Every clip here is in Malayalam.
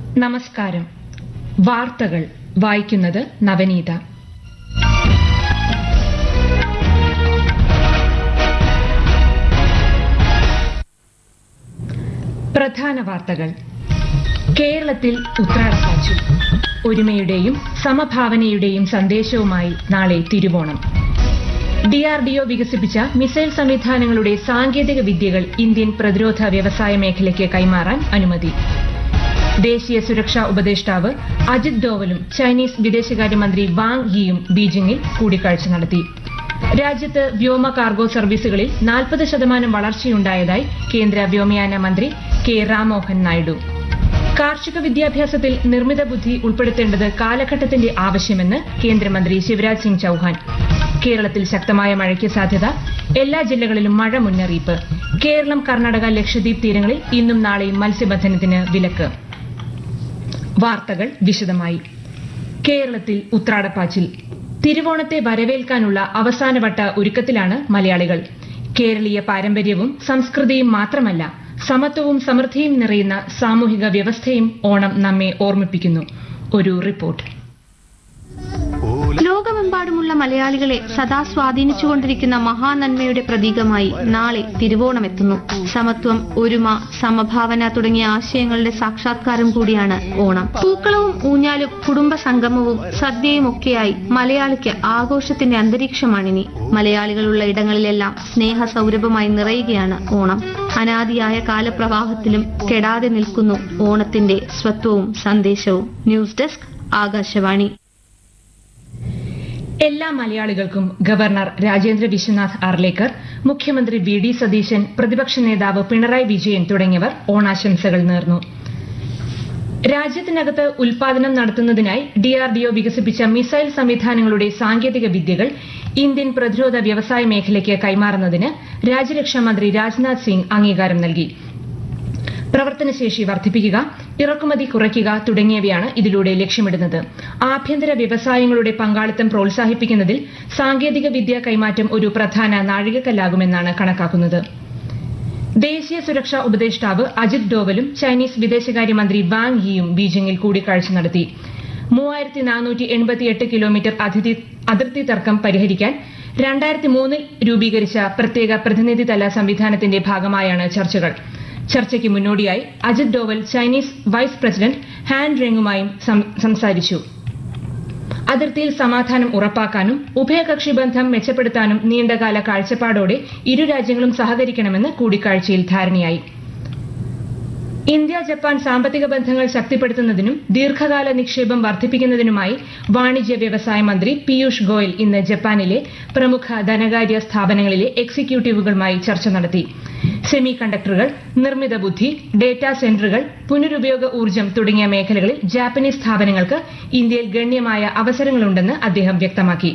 നമസ്കാരം. വാർത്തകൾ വായിക്കുന്നത് നവനീത. പ്രധാന വാർത്തകൾ. കേരളത്തിൽ ഉത്രാടപ്പാച്ചു. ഒരുമയുടെയും സമഭാവനയുടെയും സന്ദേശവുമായി നാളെ തിരുവോണം. DRDO വികസിപ്പിച്ച മിസൈൽ സംവിധാനങ്ങളുടെ സാങ്കേതിക വിദ്യകൾ ഇന്ത്യൻ പ്രതിരോധ വ്യവസായ മേഖലയ്ക്ക് കൈമാറാൻ അനുമതി. ദേശീയ സുരക്ഷാ ഉപദേഷ്ടാവ് അജിത് ഡോവലും ചൈനീസ് വിദേശകാര്യമന്ത്രി വാങ് യിയും ബീജിംഗിൽ കൂടിക്കാഴ്ച നടത്തി. രാജ്യത്ത് വ്യോമ കാർഗോ സർവീസുകളിൽ 40% വളർച്ചയുണ്ടായതായി കേന്ദ്ര വ്യോമയാന മന്ത്രി കെ രാംമോഹൻ നായിഡു. കാർഷിക വിദ്യാഭ്യാസത്തിൽ നിർമ്മിത ബുദ്ധി ഉൾപ്പെടുത്തേണ്ടത് കാലഘട്ടത്തിന്റെ ആവശ്യമെന്ന് കേന്ദ്രമന്ത്രി ശിവരാജ് സിംഗ് ചൌഹാൻ. കേരളത്തിൽ ശക്തമായ മഴയ്ക്ക് സാധ്യത. എല്ലാ ജില്ലകളിലും മഴ മുന്നറിയിപ്പ്. കേരളം, കർണാടക, ലക്ഷദ്വീപ് തീരങ്ങളിൽ ഇന്നും നാളെയും മത്സ്യബന്ധനത്തിന് വിലക്ക്. വാർത്തകൾ വിശദമായി. കേരളത്തിൽ ഉത്രാടപ്പാച്ചിൽ. തിരുവോണത്തെ വരവേൽക്കാനുള്ള അവസാനവട്ട ഒരുക്കത്തിലാണ് മലയാളികൾ. കേരളീയ പാരമ്പര്യവും സംസ്കൃതിയും മാത്രമല്ല, സമത്വവും സമൃദ്ധിയും നിറയുന്ന സാമൂഹിക വ്യവസ്ഥയും ഓണം നമ്മെ ഓർമ്മിപ്പിക്കുന്നു. ഒരു റിപ്പോർട്ട്. ലോകമെമ്പാടുമുള്ള മലയാളികളെ സദാ സ്വാധീനിച്ചുകൊണ്ടിരിക്കുന്ന മഹാനന്മയുടെ പ്രതീകമായി നാളെ തിരുവോണമെത്തുന്നു. സമത്വം, ഒരുമ, സമഭാവന തുടങ്ങിയ ആശയങ്ങളുടെ സാക്ഷാത്കാരം കൂടിയാണ് ഓണം. പൂക്കളവും ഊഞ്ഞാലും കുടുംബ സംഗമവും സദ്യയും ഒക്കെയായി മലയാളിക്ക് ആഘോഷത്തിന്റെ അന്തരീക്ഷമാണിനി. മലയാളികളുള്ള ഇടങ്ങളിലെല്ലാം സ്നേഹ സൗരഭമായി നിറയുകയാണ് ഓണം. അനാദിയായ കാലപ്രവാഹത്തിലും കെടാതെ നിൽക്കുന്നു ഓണത്തിന്റെ സ്വത്വവും സന്ദേശവും. News desk, Akashvani. എല്ലാ മലയാളികൾക്കും ഗവർണർ രാജേന്ദ്ര വിശ്വനാഥ് ആർലേക്കർ, മുഖ്യമന്ത്രി VD സതീശൻ, പ്രതിപക്ഷ നേതാവ് പിണറായി വിജയൻ തുടങ്ങിയവർ ഓണാശംസകൾ നേർന്നു. രാജ്യത്തിനകത്ത് ഉൽപാദനം നടത്തുന്നതിനായി DRDO വികസിപ്പിച്ച മിസൈൽ സംവിധാനങ്ങളുടെ സാങ്കേതിക വിദ്യകൾ ഇന്ത്യൻ പ്രതിരോധ വ്യവസായ മേഖലയ്ക്ക് കൈമാറുന്നതിന് രാജ്യരക്ഷാ മന്ത്രി രാജ്നാഥ് സിംഗ് അംഗീകാരം നൽകി. പ്രവർത്തനശേഷി വർദ്ധിപ്പിക്കുക, ഇറക്കുമതി കുറയ്ക്കുക തുടങ്ങിയവയാണ് ഇതിലൂടെ ലക്ഷ്യമിടുന്നത്. ആഭ്യന്തര വ്യവസായങ്ങളുടെ പങ്കാളിത്തം പ്രോത്സാഹിപ്പിക്കുന്നതിൽ സാങ്കേതിക വിദ്യ കൈമാറ്റം ഒരു പ്രധാന നാഴികക്കല്ലാകുമെന്നാണ് കണക്കാക്കുന്നത്. ദേശീയ സുരക്ഷാ ഉപദേഷ്ടാവ് അജിത് ഡോവലും ചൈനീസ് വിദേശകാര്യമന്ത്രി വാങ് യിയും ബീജിംഗിൽ കൂടിക്കാഴ്ച നടത്തി. 3488 കിലോമീറ്റർ അതിർത്തി തർക്കം പരിഹരിക്കാൻ 2003 രൂപീകരിച്ച പ്രത്യേക പ്രതിനിധിതല സംവിധാനത്തിന്റെ ഭാഗമായാണ് ചർച്ചകൾ. ചർച്ചയ്ക്ക് മുന്നോടിയായി Ajith Doval Chinese vice president Han ഡ്രെങ്ങുമായും സംസാരിച്ചു. അതിർത്തിയിൽ സമാധാനം ഉറപ്പാക്കാനും ഉഭയകക്ഷി ബന്ധം മെച്ചപ്പെടുത്താനും നീണ്ടകാല കാഴ്ചപ്പാടോടെ ഇരു രാജ്യങ്ങളും സഹകരിക്കണമെന്ന് കൂടിക്കാഴ്ചയിൽ ധാരണയായി. ഇന്ത്യ ജപ്പാൻ സാമ്പത്തിക ബന്ധങ്ങൾ ശക്തിപ്പെടുത്തുന്നതിനും ദീർഘകാല നിക്ഷേപം വർദ്ധിപ്പിക്കുന്നതിനുമായി വാണിജ്യ വ്യവസായ മന്ത്രി പീയൂഷ് ഗോയൽ ഇന്ന് ജപ്പാനിലെ പ്രമുഖ ധനകാര്യ സ്ഥാപനങ്ങളിലെ എക്സിക്യൂട്ടീവുകളുമായി ചർച്ച നടത്തി. സെമി കണ്ടക്ടറുകൾ, നിർമ്മിത ബുദ്ധി, ഡേറ്റാ സെന്ററുകൾ, പുനരുപയോഗ ഊർജ്ജം തുടങ്ങിയ മേഖലകളിൽ ജാപ്പനീസ് സ്ഥാപനങ്ങൾക്ക് ഇന്ത്യയിൽ ഗണ്യമായ അവസരങ്ങളുണ്ടെന്ന് അദ്ദേഹം വ്യക്തമാക്കി.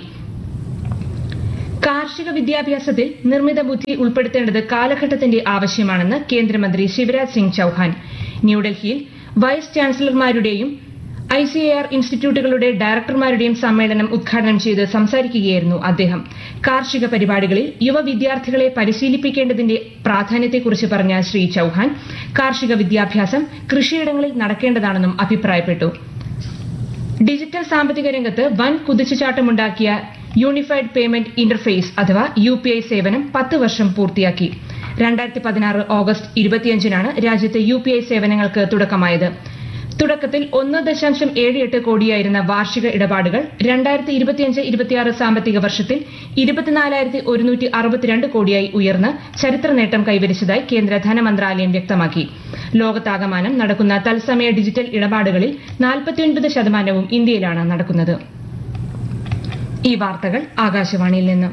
കാർഷിക വിദ്യാഭ്യാസത്തിൽ നിർമ്മിത ബുദ്ധി ഉൾപ്പെടുത്തേണ്ടത് കാലഘട്ടത്തിന്റെ ആവശ്യമാണെന്ന് കേന്ദ്രമന്ത്രി ശിവരാജ് സിംഗ് ചൌഹാൻ. ന്യൂഡൽഹിയിൽ വൈസ് ചാൻസലർമാരുടെയും ICAR ഇൻസ്റ്റിറ്റ്യൂട്ടുകളുടെ ഡയറക്ടർമാരുടെയും സമ്മേളനം ഉദ്ഘാടനം ചെയ്ത് സംസാരിക്കുകയായിരുന്നു അദ്ദേഹം. കാർഷിക പരിപാടികളിൽ യുവ വിദ്യാർത്ഥികളെ പരിശീലിപ്പിക്കേണ്ടതിന്റെ പ്രാധാന്യത്തെക്കുറിച്ച് പറഞ്ഞ ശ്രീ ചൌഹാൻ, കാർഷിക വിദ്യാഭ്യാസം കൃഷിയിടങ്ങളിൽ നടക്കേണ്ടതാണെന്നും അഭിപ്രായപ്പെട്ടു. ഡിജിറ്റൽ സാമ്പത്തിക രംഗത്ത് വൻ കുതിച്ചുചാട്ടമുണ്ടാക്കിയ യൂണിഫൈഡ് പേയ്മെന്റ് ഇന്റർഫേസ് അഥവാ UPI സേവനം 10 വർഷം പൂർത്തിയാക്കി. 2016 ഓഗസ്റ്റ് 25-നാണ് രാജ്യത്ത് UPI സേവനങ്ങൾക്ക് തുടക്കമായത്. തുടക്കത്തിൽ 1.78 കോടിയായിരുന്ന വാർഷിക ഇടപാടുകൾ 2025-26 സാമ്പത്തിക വർഷത്തിൽ 24,162 കോടിയായി ഉയർന്ന് ചരിത്ര നേട്ടം കൈവരിച്ചതായി കേന്ദ്ര ധനമന്ത്രാലയം വ്യക്തമാക്കി. ലോകത്താകമാനം നടക്കുന്ന തത്സമയ ഡിജിറ്റൽ ഇടപാടുകളിൽ 49% ഇന്ത്യയിലാണ് നടക്കുന്നത്. ഈ വാർത്തകൾ ആകാശവാണിയിൽ നിന്ന്.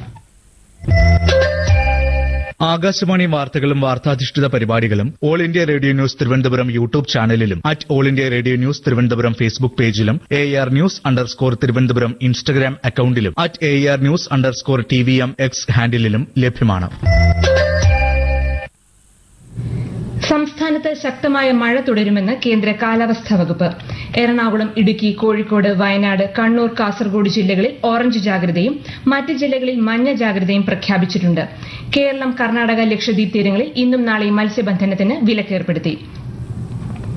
ആകാശവാണി വാർത്തകളും വാർത്താധിഷ്ഠിത പരിപാടികളും all India radio news Thiruvananthapuram YouTube ചാനലിലും all India radio news Thiruvananthapuram Facebook പേജിലും AR News_ തിരുവനന്തപുരം ഇൻസ്റ്റഗ്രാം അക്കൌണ്ടിലും AR News_TVM X ഹാൻഡിലും ലഭ്യമാണ്. സംസ്ഥാനത്ത് ശക്തമായ മഴ തുടരുമെന്ന് കേന്ദ്ര കാലാവസ്ഥാ വകുപ്പ്. എറണാകുളം, ഇടുക്കി, കോഴിക്കോട്, വയനാട്, കണ്ണൂർ, കാസർഗോഡ് ജില്ലകളിൽ ഓറഞ്ച് ജാഗ്രതയും മറ്റ് ജില്ലകളിൽ മഞ്ഞ ജാഗ്രതയും പ്രഖ്യാപിച്ചിട്ടുണ്ട്. കേരളം, കർണാടക, ലക്ഷദ്വീപ് തീരങ്ങളിൽ ഇന്നും നാളെയും മത്സ്യബന്ധനത്തിന് വിലക്കേർപ്പെടുത്തി.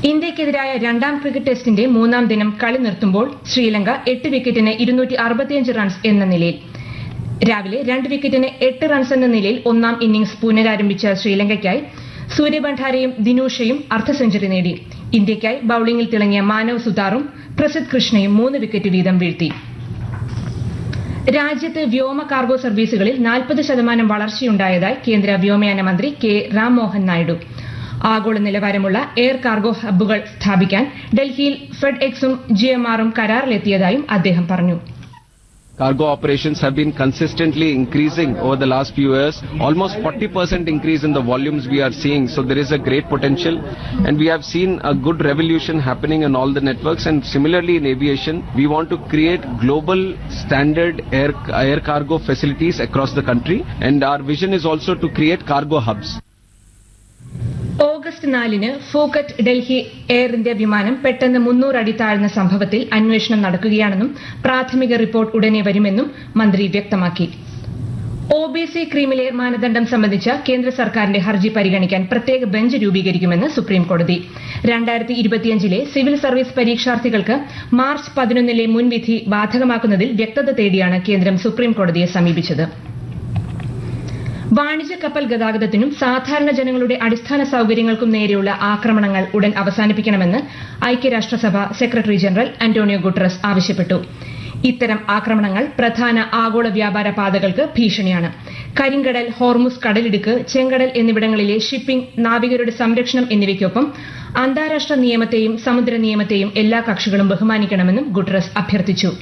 ഇന്ത്യക്കെതിരായ രണ്ടാം ക്രിക്കറ്റ് ടെസ്റ്റിന്റെ മൂന്നാം ദിനം കളി നിർത്തുമ്പോൾ ശ്രീലങ്ക 8 വിക്കറ്റിന് 265 റൺസ് എന്ന നിലയിൽ. രാവിലെ 2 വിക്കറ്റിന് 8 റൺസ് എന്ന നിലയിൽ ഒന്നാം ഇന്നിംഗ്സ് പുനരാരംഭിച്ച ശ്രീലങ്കയ്ക്കായി സൂര്യബണ്ഡാരയും ദിനൂഷയും അർദ്ധ സെഞ്ചുറി നേടി. ഇന്ത്യയ്ക്കായി ബൌളിംഗിൽ തിളങ്ങിയ മാനവ് സുതാറും പ്രസിദ്ധ് കൃഷ്ണയും 3 വിക്കറ്റ് വീതം വീഴ്ത്തി. രാജ്യത്ത് വ്യോമ കാർഗോ സർവീസുകളിൽ 40% വളർച്ചയുണ്ടായതായി കേന്ദ്ര വ്യോമയാന മന്ത്രി കെ രാംമോഹൻ നായിഡു. ആഗോള നിലവാരമുള്ള എയർ കാർഗോ ഹബ്ബുകൾ സ്ഥാപിക്കാൻ ഡൽഹിയിൽ ഫെഡ്എക്സും GMRഉം കരാറിലെത്തിയതായും അദ്ദേഹം പറഞ്ഞു. Cargo operations have been consistently increasing over the last few years, almost 40% increase in the volumes we are seeing. So there is a great potential, and we have seen a good revolution happening in all the networks. And similarly in aviation, we want to create global standard air cargo facilities across the country, and our vision is also to create cargo hubs. August 4-ന് Phuket Delhi air India വിമാനം പെട്ടെന്ന് 300 അടി താഴ്ന്ന സംഭവത്തിൽ അന്വേഷണം നടക്കുകയാണെന്നും പ്രാഥമിക റിപ്പോർട്ട് ഉടനെ വരുമെന്നും മന്ത്രി വ്യക്തമാക്കി. OBC ക്രീമിലെയർ മാനദണ്ഡം സംബന്ധിച്ച കേന്ദ്ര സർക്കാരിന്റെ ഹർജി പരിഗണിക്കാൻ പ്രത്യേക ബെഞ്ച് രൂപീകരിക്കുമെന്ന് സുപ്രീംകോടതി. 2025-ലെ സിവിൽ സർവീസ് പരീക്ഷാർത്ഥികൾക്ക് മാർച്ച് 11-ലെ മുൻവിധി ബാധകമാക്കുന്നതിൽ വ്യക്തത തേടിയാണ് കേന്ദ്രം സുപ്രീംകോടതിയെ സമീപിച്ചത്. വാണിജ്യ കപ്പൽ ഗതാഗതത്തിനും സാധാരണ ജനങ്ങളുടെ അടിസ്ഥാന സൌകര്യങ്ങൾക്കും നേരെയുള്ള ആക്രമണങ്ങൾ ഉടൻ അവസാനിപ്പിക്കണമെന്ന് ഐക്യരാഷ്ട്രസഭ സെക്രട്ടറി ജനറൽ അന്റോണിയോ ഗുട്ടറസ് ആവശ്യപ്പെട്ടു. ഇത്തരം ആക്രമണങ്ങൾ പ്രധാന ആഗോള വ്യാപാര പാതകൾക്ക് ഭീഷണിയാണ്. കരിങ്കടൽ, ഹോർമുസ് കടലിടുക്ക്, ചെങ്കടൽ എന്നിവിടങ്ങളിലെ ഷിപ്പിംഗ്, നാവികരുടെ സംരക്ഷണം എന്നിവയ്ക്കൊപ്പം അന്താരാഷ്ട്ര നിയമത്തെയും സമുദ്ര നിയമത്തെയും എല്ലാ കക്ഷികളും ബഹുമാനിക്കണമെന്നും ഗുട്ടറസ് അഭ്യർത്ഥിച്ചു.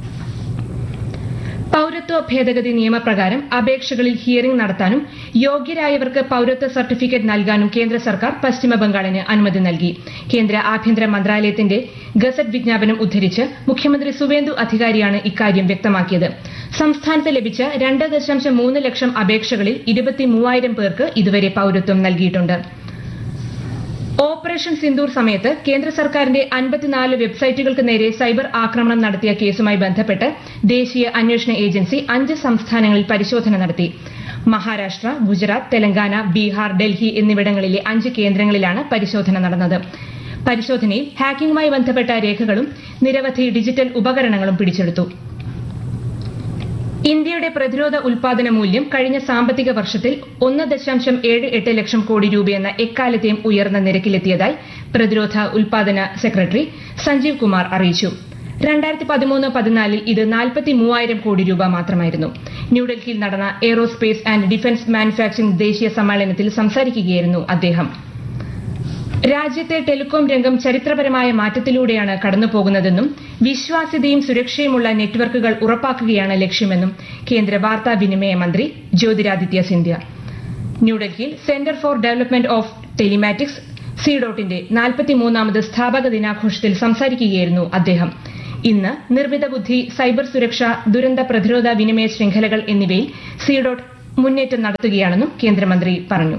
പൌരത്വ ഭേദഗതി നിയമപ്രകാരം അപേക്ഷകളിൽ ഹിയറിംഗ് നടത്താനും യോഗ്യരായവർക്ക് പൌരത്വ സർട്ടിഫിക്കറ്റ് നൽകാനും കേന്ദ്ര സർക്കാർ പശ്ചിമബംഗാളിന് അനുമതി നൽകി. കേന്ദ്ര ആഭ്യന്തര മന്ത്രാലയത്തിന്റെ ഗസറ്റ് വിജ്ഞാപനം ഉദ്ധരിച്ച് മുഖ്യമന്ത്രി സുവേന്ദു അധികാരിയാണ് ഇക്കാര്യം വ്യക്തമാക്കിയത്. സംസ്ഥാനത്ത് ലഭിച്ച 2.3 ലക്ഷം അപേക്ഷകളിൽ 23,000 പേർക്ക് ഇതുവരെ പൌരത്വം നൽകിയിട്ടുണ്ട്. ഓപ്പറേഷൻ സിന്ദൂർ സമയത്ത് കേന്ദ്ര സർക്കാരിന്റെ 54 വെബ്സൈറ്റുകൾക്ക് നേരെ സൈബർ ആക്രമണം നടത്തിയ കേസുമായി ബന്ധപ്പെട്ട് ദേശീയ അന്വേഷണ ഏജൻസി 5 സംസ്ഥാനങ്ങളിൽ പരിശോധന നടത്തി. മഹാരാഷ്ട്ര, ഗുജറാത്ത്, തെലങ്കാന, ബീഹാർ, ഡൽഹി എന്നിവിടങ്ങളിലെ 5 കേന്ദ്രങ്ങളിലാണ് പരിശോധന നടന്നത്. പരിശോധനയിൽ ഹാക്കിംഗുമായി ബന്ധപ്പെട്ട രേഖകളും നിരവധി ഡിജിറ്റൽ ഉപകരണങ്ങളും പിടിച്ചെടുത്തു. ഇന്ത്യയുടെ പ്രതിരോധ ഉൽപാദന മൂല്യം കഴിഞ്ഞ സാമ്പത്തിക വർഷത്തിൽ 1.78 ലക്ഷം കോടി രൂപയെന്ന എക്കാലത്തെയും ഉയർന്ന നിരക്കിലെത്തിയതായി പ്രതിരോധ ഉൽപാദന സെക്രട്ടറി സഞ്ജീവ് കുമാർ അറിയിച്ചു. 2013-14 ഇത് 43,000 കോടി രൂപ മാത്രമായിരുന്നു. ന്യൂഡൽഹിയിൽ നടന്ന എയ്റോസ്പേസ് ആൻഡ് ഡിഫൻസ് മാനുഫാക്ചറിംഗ് ദേശീയ സമ്മേളനത്തിൽ സംസാരിക്കുകയായിരുന്നു അദ്ദേഹം. രാജ്യത്തെ ടെലികോം രംഗം ചരിത്രപരമായ മാറ്റത്തിലൂടെയാണ് കടന്നുപോകുന്നതെന്നും വിശ്വാസ്യതയും സുരക്ഷയുമുള്ള നെറ്റ്വർക്കുകൾ ഉറപ്പാക്കുകയാണ് ലക്ഷ്യമെന്നും കേന്ദ്ര വാർത്താവിനിമയ മന്ത്രി ജ്യോതിരാദിത്യ സിന്ധ്യ. ന്യൂഡൽഹിയിൽ centre for development of telematics CDOTന്റെ 43ാമത് സ്ഥാപക ദിനാഘോഷത്തിൽ സംസാരിക്കുകയായിരുന്നു അദ്ദേഹം. ഇന്ന് നിർമ്മിത ബുദ്ധി, സൈബർ സുരക്ഷ, ദുരന്ത പ്രതിരോധ വിനിമയ ശൃംഖലകൾ എന്നിവയിൽ CDOT മുന്നേറ്റം നടത്തുകയാണെന്നും കേന്ദ്രമന്ത്രി പറഞ്ഞു.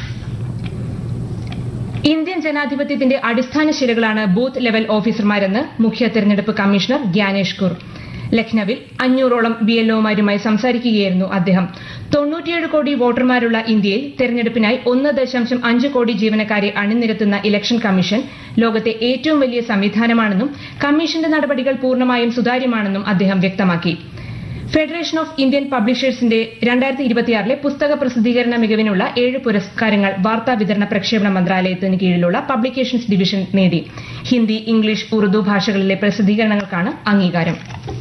ഇന്ത്യൻ ജനാധിപത്യത്തിന്റെ അടിസ്ഥാന ശിലകളാണ് ബൂത്ത് ലെവൽ ഓഫീസർമാരെന്ന് മുഖ്യ തെരഞ്ഞെടുപ്പ് കമ്മീഷണർ ഗ്യാനേഷ് കുർ. ലക്നൌവിൽ 500ഓളം BLOമാരുമായി സംസാരിക്കുകയായിരുന്നു അദ്ദേഹം. 97 കോടി വോട്ടർമാരുള്ള ഇന്ത്യയിൽ തെരഞ്ഞെടുപ്പിനായി 1.5 കോടി ജീവനക്കാരെ അണിനിരത്തുന്ന ഇലക്ഷൻ കമ്മീഷൻ ലോകത്തെ ഏറ്റവും വലിയ സംവിധാനമാണെന്നും കമ്മീഷന്റെ നടപടികൾ പൂർണ്ണമായും സുതാര്യമാണെന്നും അദ്ദേഹം വ്യക്തമാക്കി. ഫെഡറേഷൻ ഓഫ് ഇന്ത്യൻ പബ്ലിഷേഴ്സിന്റെ 2026-ലെ പുസ്തക പ്രസിദ്ധീകരണ മികവിനുള്ള 7 പുരസ്കാരങ്ങൾ വാർത്താ വിതരണ പ്രക്ഷേപണ മന്ത്രാലയത്തിന് കീഴിലുള്ള പബ്ലിക്കേഷൻസ് ഡിവിഷൻ നേടി. ഹിന്ദി, ഇംഗ്ലീഷ്, ഉറുദു ഭാഷകളിലെ പ്രസിദ്ധീകരണങ്ങൾക്കാണ് അംഗീകാരം.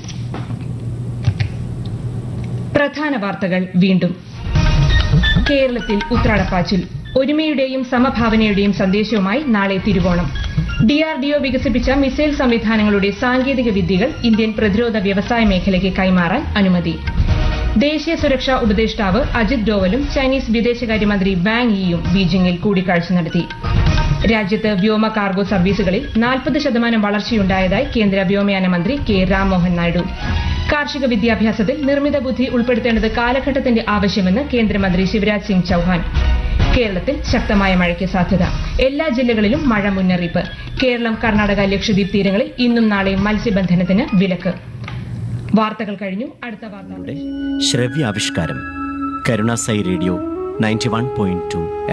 പ്രധാന വാർത്തകൾ വീണ്ടും. കേരളത്തിൽ ഉത്രാടപ്പാച്ചിൽ. ഒരുമയുടെയും സമഭാവനയുടെയും സന്ദേശവുമായി നാളെ തിരുവോണം. DRDO വികസിപ്പിച്ച മിസൈൽ സംവിധാനങ്ങളുടെ സാങ്കേതിക വിദ്യകൾ ഇന്ത്യൻ പ്രതിരോധ വ്യവസായ മേഖലയ്ക്ക് കൈമാറാൻ അനുമതി. ദേശീയ സുരക്ഷാ ഉപദേഷ്ടാവ് അജിത് ഡോവലും ചൈനീസ് വിദേശകാര്യമന്ത്രി വാങ് യിയും ബീജിംഗിൽ കൂടിക്കാഴ്ച നടത്തി. രാജ്യത്ത് വ്യോമ കാർഗോ സർവീസുകളിൽ 40% വളർച്ചയുണ്ടായതായി കേന്ദ്ര വ്യോമയാന മന്ത്രി കെ രാംമോഹൻ നായിഡു. കാർഷിക വിദ്യാഭ്യാസത്തിൽ നിർമ്മിത ബുദ്ധി ഉൾപ്പെടുത്തേണ്ടത് കാലഘട്ടത്തിന്റെ ആവശ്യമെന്ന് കേന്ദ്രമന്ത്രി ശിവരാജ് സിംഗ് ചൌഹാൻ. കേരളത്തിൽ ശക്തമായ മഴയ്ക്ക് സാധ്യത. എല്ലാ ജില്ലകളിലും മഴ മുന്നറിയിപ്പ്. കേരളം, കർണാടക, ലക്ഷദ്വീപ് തീരങ്ങളിൽ ഇന്നും നാളെയും മത്സ്യബന്ധനത്തിന് വിലക്ക്. വാർത്തകൾ കഴിഞ്ഞു. അടുത്ത വാർത്ത ശ്രവ്യാവിഷ്കാരം കരുണാസായി റേഡിയോ 91.2